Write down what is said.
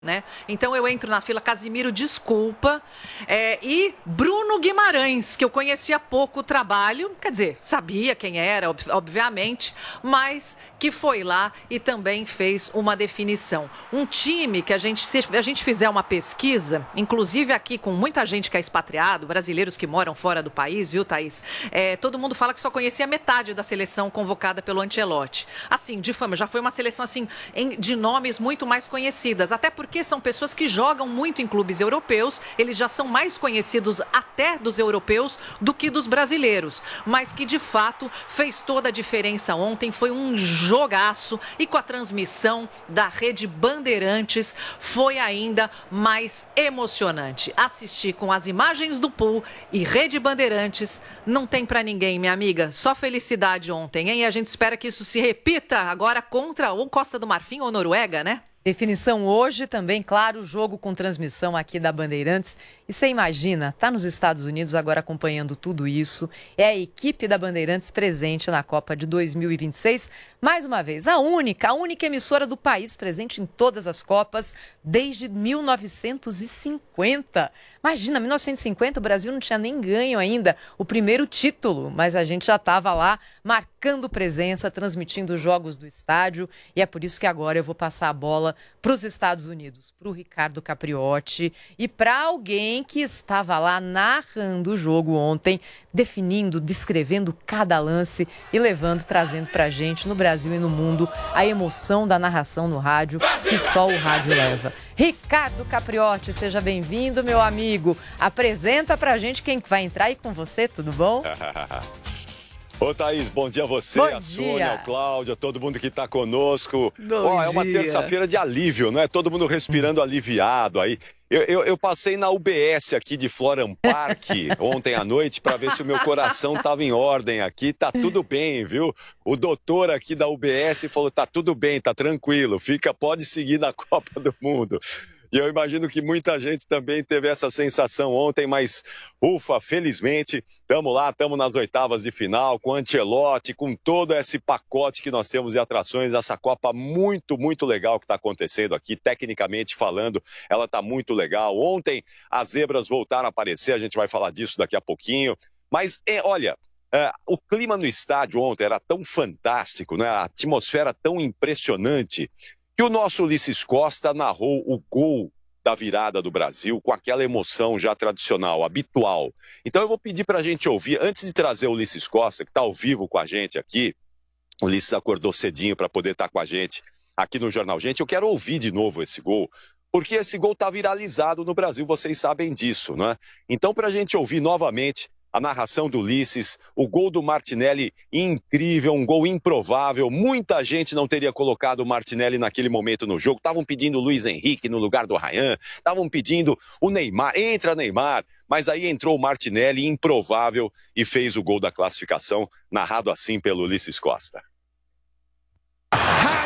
Né? Então eu entro na fila, Casimiro, desculpa, e Bruno Guimarães, que eu conhecia pouco o trabalho, quer dizer, sabia quem era, obviamente, mas que foi lá e também fez uma definição. Um time que se a gente fizer uma pesquisa, inclusive aqui com muita gente que é expatriado, brasileiros que moram fora do país, viu, Thaís? Todo mundo fala que só conhecia metade da seleção convocada pelo Ancelotti. Assim, de fama, já foi uma seleção assim, de nomes muito mais conhecidas, até porque são pessoas que jogam muito em clubes europeus, eles já são mais conhecidos até dos europeus do que dos brasileiros, mas que de fato fez toda a diferença ontem, foi um jogaço e com a transmissão da Rede Bandeirantes foi ainda mais emocionante. Assistir com as imagens do pool e Rede Bandeirantes não tem pra ninguém, minha amiga, só felicidade ontem, hein? E a gente espera que isso se repita agora contra ou Costa do Marfim ou Noruega, né? Definição hoje também, claro, jogo com transmissão aqui da Bandeirantes. E você imagina, tá nos Estados Unidos agora acompanhando tudo isso. É a equipe da Bandeirantes presente na Copa de 2026. Mais uma vez, a única emissora do país presente em todas as Copas desde 1950. Imagina, 1950 o Brasil não tinha nem ganho ainda o primeiro título, mas a gente já estava lá marcando presença, transmitindo os jogos do estádio. E é por isso que agora eu vou passar a bola para os Estados Unidos, para o Ricardo Capriotti e para alguém que estava lá narrando o jogo ontem, definindo, descrevendo cada lance e trazendo para a gente no Brasil e no mundo a emoção da narração no rádio que só o rádio leva. Ricardo Capriotti, seja bem-vindo, meu amigo. Apresenta pra gente quem vai entrar aí com você, tudo bom? Ô, Thaís, bom dia a você, a Sônia, a Cláudia, todo mundo que tá conosco. É uma terça-feira de alívio, né? Todo mundo respirando aliviado aí. Eu passei na UBS aqui de Florham Park ontem à noite para ver se o meu coração tava em ordem aqui. Tá tudo bem, viu? O doutor aqui da UBS falou, tá tudo bem, tá tranquilo, pode seguir na Copa do Mundo. E eu imagino que muita gente também teve essa sensação ontem, mas ufa, felizmente, estamos lá, estamos nas oitavas de final, com o Ancelotti, com todo esse pacote que nós temos de atrações, essa Copa muito, muito legal que está acontecendo aqui, tecnicamente falando, ela está muito legal. Ontem as zebras voltaram a aparecer, a gente vai falar disso daqui a pouquinho, mas olha... o clima no estádio ontem era tão fantástico, né? A atmosfera tão impressionante, que o nosso Ulisses Costa narrou o gol da virada do Brasil com aquela emoção já tradicional, habitual. Então eu vou pedir para a gente ouvir, antes de trazer o Ulisses Costa, que está ao vivo com a gente aqui, o Ulisses acordou cedinho para poder estar com a gente aqui no Jornal Gente, eu quero ouvir de novo esse gol, porque esse gol está viralizado no Brasil, vocês sabem disso, né? Então, para a gente ouvir novamente a narração do Ulisses, o gol do Martinelli incrível, um gol improvável, muita gente não teria colocado o Martinelli naquele momento no jogo, estavam pedindo o Luiz Henrique no lugar do Arrayán, estavam pedindo o Neymar, entra Neymar, mas aí entrou o Martinelli, improvável, e fez o gol da classificação, narrado assim pelo Ulisses Costa.